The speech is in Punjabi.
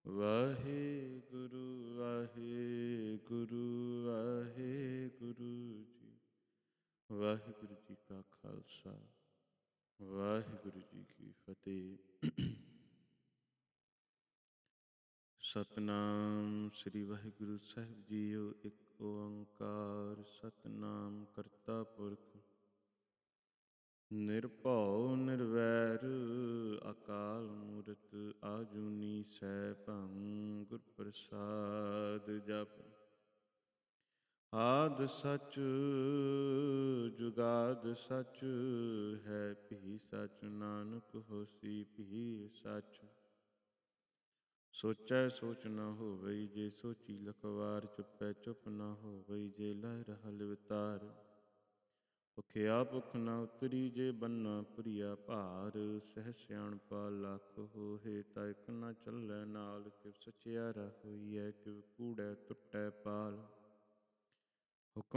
ਵਾਹਿਗੁਰੂ ਵਾਹਿਗੁਰੂ ਵਾਹਿਗੁਰੂ ਜੀ। ਵਾਹਿਗੁਰੂ ਜੀ ਕਾ ਖਾਲਸਾ ਵਾਹਿਗੁਰੂ ਜੀ ਕੀ ਫਤਿਹ। ਸਤਿਨਾਮ ਸ੍ਰੀ ਵਾਹਿਗੁਰੂ ਸਾਹਿਬ ਜੀਓ। ਇੱਕ ਓੰਕਾਰ ਸਤਿਨਾਮ ਕਰਤਾ ਪੁਰਖ ਨਿਰਭਉ ਨਿਰਵੈਰ ਅਕਾਲ ਮੂਰਤ ਆਜੂਨੀ ਸੈਭੰ ਗੁਰ ਪ੍ਰਸਾਦ ਜਪੁ। ਆਦਿ ਸਚ ਜੁਗਾਦਿ ਸਚ ਹੈ ਭੀ ਸਚ ਨਾਨਕ ਹੋਸੀ ਭੀ ਸਚ। ਸੋਚੈ ਸੋਚ ਨਾ ਹੋਵਈ ਜੇ ਸੋਚੀ ਲਖਵਾਰ। ਚੁੱਪੈ ਚੁੱਪ ਨਾ ਹੋਵਈ ਜੇ ਲਹਿ ਰਹਾ ਲਿਵਤਾਰ। ਭੁਖਿਆ ਭੁਖ ਨਾ ਉਤਰੀ ਜੇ ਬੰਨਾ ਭੁਰੀਆ ਭਾਰ। ਸਹਿ ਸਿਆਣਪਾ ਲੱਖ ਹੋਹੇ ਤਾ ਇਕ ਨਾ ਚੱਲੈ ਨਾਲ। ਕਿਵ ਸਚਿਆਰਾ ਹੋਈਐ ਕਿਵ ਕੂੜੈ ਟੁੱਟੈ ਪਾਲ।